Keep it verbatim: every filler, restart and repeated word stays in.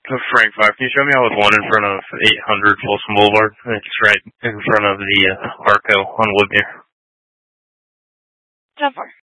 Frank five, can you show me out with one in front of eight hundred Folsom Boulevard? It's right in front of the uh, Arco on Woodmere. ten four.